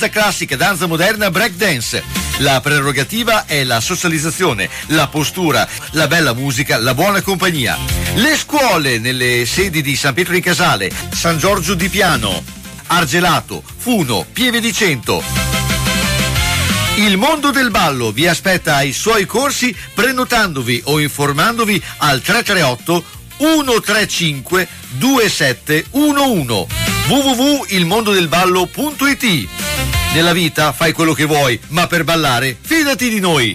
Classica, danza moderna, breakdance. La prerogativa è la socializzazione, la postura, la bella musica, la buona compagnia. Le scuole nelle sedi di San Pietro di Casale, San Giorgio di Piano, Argelato, Funo, Pieve di Cento. Il mondo del ballo vi aspetta ai suoi corsi prenotandovi o informandovi al 338 135 2711 www.ilmondodelballo.it. Nella vita fai quello che vuoi, ma per ballare fidati di noi.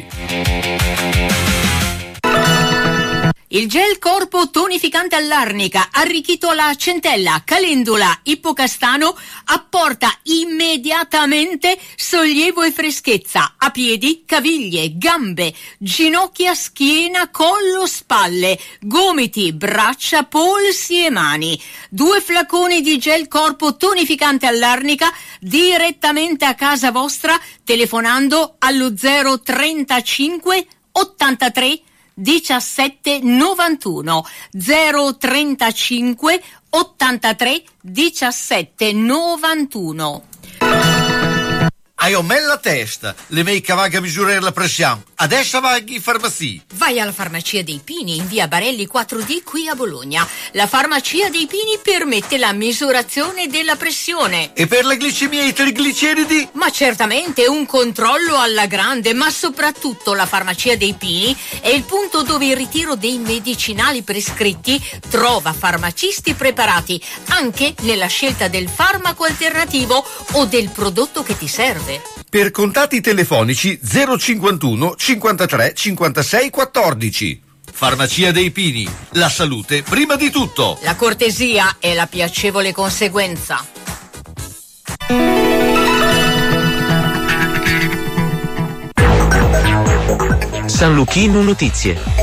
Il gel corpo tonificante all'arnica, arricchito alla centella, calendula, ippocastano, apporta immediatamente sollievo e freschezza a piedi, caviglie, gambe, ginocchia, schiena, collo, spalle, gomiti, braccia, polsi e mani. 2 flaconi di gel corpo tonificante all'arnica direttamente a casa vostra telefonando allo 035 83 17 91 035 83 17 91. Hai o me la testa, le mei cavaga a misurare la pressione. Adesso vai in farmacia. Vai alla Farmacia dei Pini in via Barelli 4D qui a Bologna. La Farmacia dei Pini permette la misurazione della pressione. E per la glicemia e i trigliceridi? Ma certamente un controllo alla grande, ma soprattutto la Farmacia dei Pini è il punto dove il ritiro dei medicinali prescritti trova farmacisti preparati anche nella scelta del farmaco alternativo o del prodotto che ti serve. Per contatti telefonici 051 53 56 14. Farmacia dei Pini, la salute prima di tutto. La cortesia è la piacevole conseguenza. San Luchino Notizie.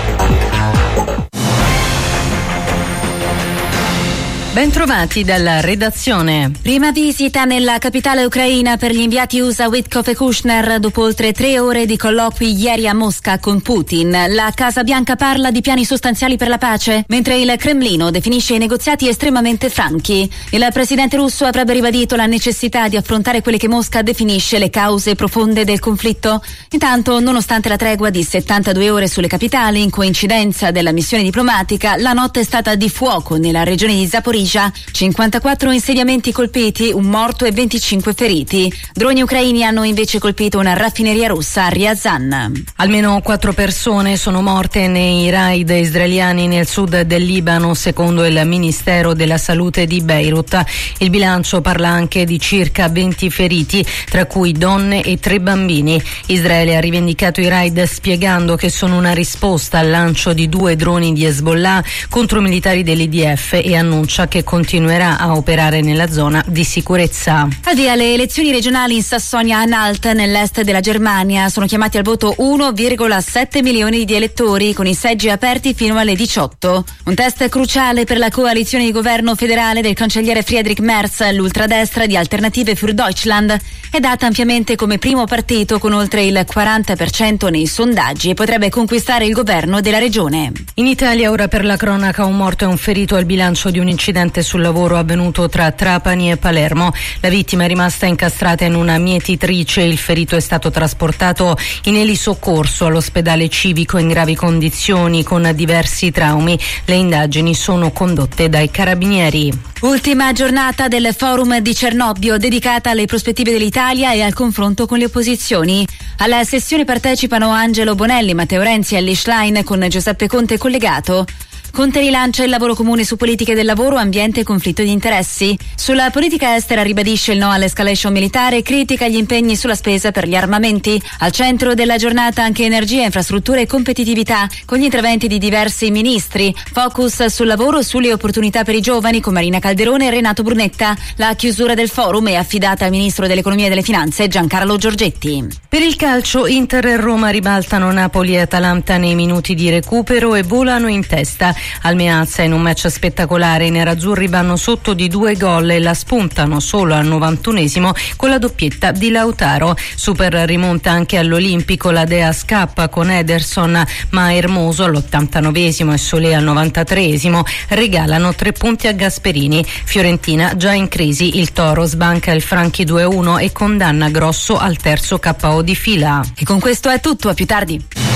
Bentrovati dalla redazione. Prima visita nella capitale ucraina per gli inviati USA Witkoff e Kushner dopo oltre 3 ore di colloqui ieri a Mosca con Putin. La Casa Bianca parla di piani sostanziali per la pace, mentre il Cremlino definisce i negoziati estremamente franchi. Il presidente russo avrebbe ribadito la necessità di affrontare quelle che Mosca definisce le cause profonde del conflitto. Intanto, nonostante la tregua di 72 ore sulle capitali, in coincidenza della missione diplomatica, la notte è stata di fuoco nella regione di Zaporizhzhia. 54 insediamenti colpiti, un morto e 25 feriti. Droni ucraini hanno invece colpito una raffineria russa a Ryazan. Almeno 4 persone sono morte nei raid israeliani nel sud del Libano, secondo il Ministero della Salute di Beirut. Il bilancio parla anche di circa 20 feriti, tra cui donne e 3 bambini. Israele ha rivendicato i raid spiegando che sono una risposta al lancio di 2 droni di Hezbollah contro militari dell'IDF e annuncia che continuerà a operare nella zona di sicurezza. Al via le elezioni regionali in Sassonia-Anhalt, nell'est della Germania. Sono chiamati al voto 1,7 milioni di elettori, con i seggi aperti fino alle 18. Un test cruciale per la coalizione di governo federale del cancelliere Friedrich Merz, l'ultradestra di Alternative für Deutschland. È data ampiamente come primo partito con oltre il 40% nei sondaggi e potrebbe conquistare il governo della regione. In Italia ora per la cronaca un morto e un ferito al bilancio di un incidente sul lavoro avvenuto tra Trapani e Palermo. La vittima è rimasta incastrata in una mietitrice, il ferito è stato trasportato in elisoccorso all'ospedale civico in gravi condizioni con diversi traumi. Le indagini sono condotte dai carabinieri. Ultima giornata del forum di Cernobbio dedicata alle prospettive dell'Italia e al confronto con le opposizioni. Alla sessione partecipano Angelo Bonelli, Matteo Renzi e Elly Schlein con Giuseppe Conte collegato. Conte rilancia il lavoro comune su politiche del lavoro, ambiente e conflitto di interessi. Sulla politica estera ribadisce il no all'escalation militare e critica gli impegni sulla spesa per gli armamenti. Al centro della giornata anche energia, infrastrutture e competitività, con gli interventi di diversi ministri. Focus sul lavoro, sulle opportunità per i giovani con Marina Calderone e Renato Brunetta. La chiusura del forum è affidata al ministro dell'economia e delle finanze Giancarlo Giorgetti. Per il calcio, Inter e Roma ribaltano Napoli e Atalanta nei minuti di recupero e volano in testa. Al Meazza, in un match spettacolare, i nerazzurri vanno sotto di 2 gol e la spuntano solo al 91esimo con la doppietta di Lautaro. Super rimonta anche all'Olimpico la Dea scappa con Ederson, ma Hermoso all'89esimo e Solé al 93esimo regalano 3 punti a Gasperini. Fiorentina già in crisi, il Toro sbanca il Franchi 2-1 e condanna Grosso al terzo KO di fila. E con questo è tutto, a più tardi.